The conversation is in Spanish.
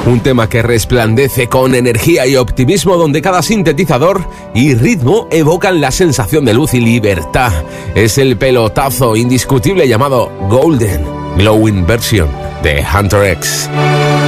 Un tema que resplandece con energía y optimismo, donde cada sintetizador y ritmo evocan la sensación de luz y libertad. Es el pelotazo indiscutible llamado Golden Glowing Version de Hunter X.